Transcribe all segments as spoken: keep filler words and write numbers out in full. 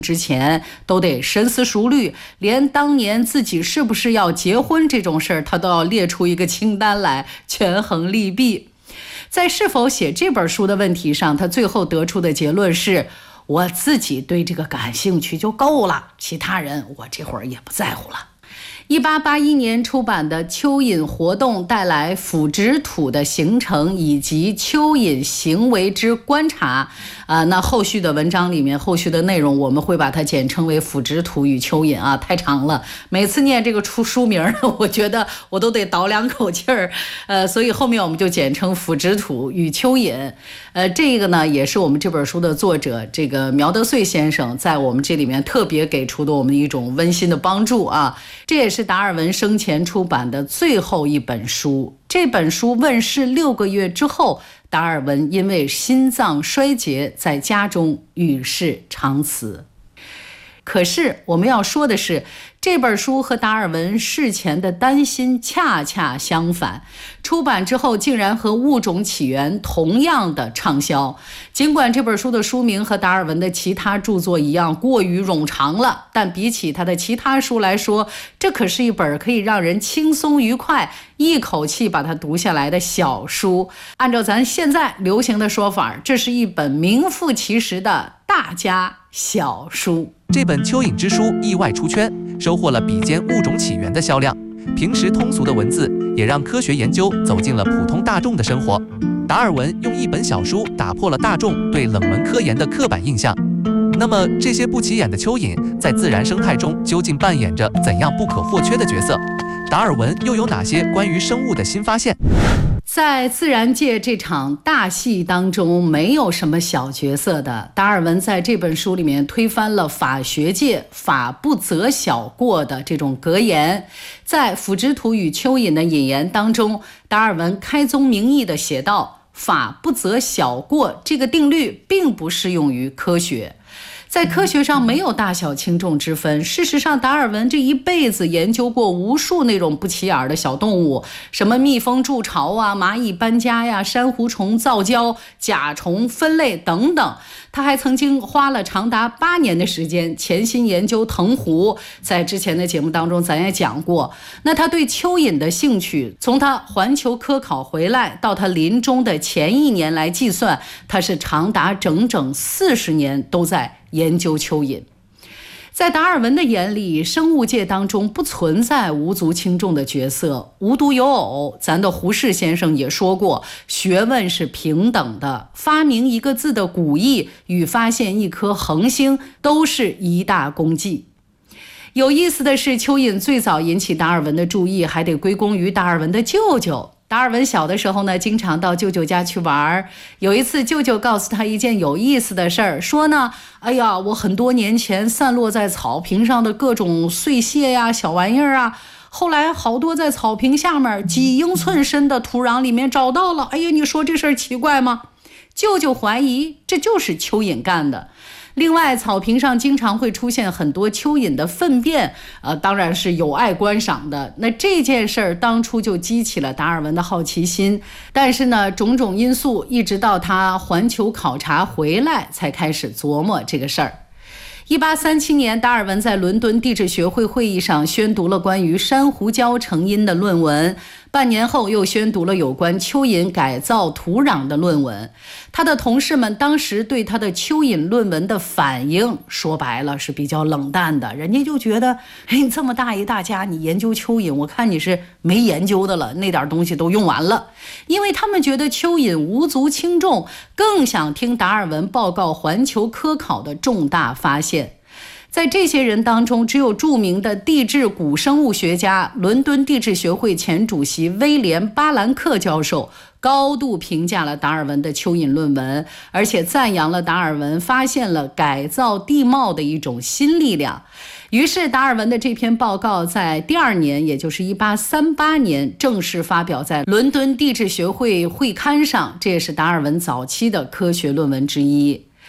之前都得深思熟虑，连当年自己是不是要结婚这种事儿，他都要列出一个清单来，权衡利弊。在是否写这本书的问题上，他最后得出的结论是：我自己对这个感兴趣就够了，其他人我这会儿也不在乎了。一八八一年出版的蚯蚓活动带来腐殖土的形成以及蚯蚓行为之观察啊、呃，那后续的文章里面后续的内容我们会把它简称为腐殖土与蚯蚓啊，太长了，每次念这个出书名我觉得我都得倒两口气儿，呃，所以后面我们就简称腐殖土与蚯蚓。呃，这个呢也是我们这本书的作者这个苗德穗先生在我们这里面特别给出的我们一种温馨的帮助啊，这也是达尔文生前出版的最后一本书。这本书问世六个月之后，达尔文因为心脏衰竭在家中与世长辞。可是我们要说的是，这本书和达尔文事前的担心恰恰相反，出版之后竟然和《物种起源》同样的畅销。尽管这本书的书名和达尔文的其他著作一样过于冗长了，但比起他的其他书来说，这可是一本可以让人轻松愉快一口气把它读下来的小书。按照咱现在流行的说法，这是一本名副其实的大家小书。 这本蚯蚓之书意外出圈，收获了比肩《物种起源》的销量。平时通俗的文字也让科学研究走进了普通大众的生活。达尔文用一本小书打破了大众对冷门科研的刻板印象。那么这些不起眼的蚯蚓在自然生态中究竟扮演着怎样不可或缺的角色？达尔文又有哪些关于生物的新发现？ 在自然界这场大戏当中，没有什么小角色的。达尔文在这本书里面推翻了法学界法不责小过的这种格言。在《腐殖土与蚯蚓》的引言当中，达尔文开宗明义地写道：法不责小过这个定律并不适用于科学。在科学上没有大小轻重之分。事实上，达尔文这一辈子研究过无数那种不起眼的小动物，什么蜜蜂筑巢啊、蚂蚁搬家呀、珊瑚虫造礁、甲虫分类等等。他还曾经花了长达八年的时间潜心研究藤壶，在之前的节目当中咱也讲过。那他对蚯蚓的兴趣，从他环球科考回来到他临终的前一年来计算，他是长达整整四十年都在研究蚯蚓。在达尔文的眼里，生物界当中不存在无足轻重的角色，无独有偶，咱的胡适先生也说过，学问是平等的，发明一个字的古意与发现一颗恒星都是一大功绩。有意思的是，蚯蚓最早引起达尔文的注意，还得归功于达尔文的舅舅。达尔文小的时候呢，经常到舅舅家去玩。有一次，舅舅告诉他一件有意思的事儿，说呢，哎呀，我很多年前散落在草坪上的各种碎屑呀、小玩意儿啊，后来好多在草坪下面几英寸深的土壤里面找到了。哎呀，你说这事儿奇怪吗？舅舅怀疑这就是蚯蚓干的。另外，草坪上经常会出现很多蚯蚓的粪便，呃，当然是有碍观赏的。那这件事儿当初就激起了达尔文的好奇心，但是呢，种种因素，一直到他环球考察回来，才开始琢磨这个事儿。一八三七年，达尔文在伦敦地质学会会议上宣读了关于珊瑚礁成因的论文，半年后又宣读了有关蚯蚓改造土壤的论文。他的同事们当时对他的蚯蚓论文的反应，说白了是比较冷淡的，人家就觉得，哎，你这么大一大家，你研究蚯蚓，我看你是没研究的了，那点东西都用完了。因为他们觉得蚯蚓无足轻重，更想听达尔文报告环球科考的重大发现。在这些人当中，只有著名的地质古生物学家、伦敦地质学会前主席威廉·巴兰克教授高度评价了达尔文的蚯蚓论文，而且赞扬了达尔文发现了改造地貌的一种新力量。于是达尔文的这篇报告在第二年，也就是一八三八年正式发表在伦敦地质学会会刊上，这也是达尔文早期的科学论文之一。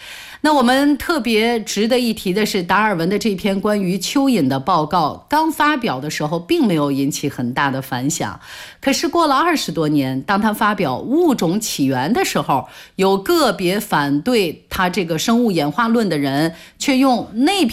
那我们特别值得一提的是，达尔文的这篇关于蚯蚓的报告刚发表的时候，并没有引起很大的反响。可是过了二十多年，当他发表《物种起源》的时候，有个别反对他这个生物演化论的人，却用那